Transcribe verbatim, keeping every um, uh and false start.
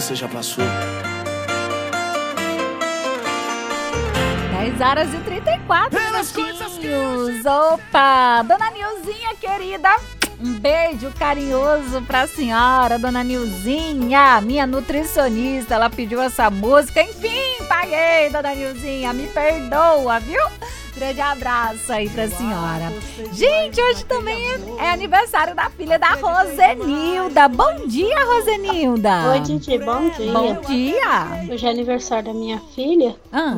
que você já passou. dez horas e trinta e quatro minutinhos. Opa, dona Nilzinha querida, um beijo carinhoso pra senhora, dona Nilzinha, minha nutricionista. Ela pediu essa música, enfim, paguei, dona Nilzinha, me perdoa, viu? Grande abraço aí pra senhora. Gente, hoje também é aniversário da filha da Rosenilda. Bom dia, Rosenilda. Oi, Didi, bom dia. Bom dia. Hoje é aniversário da minha filha, Ah.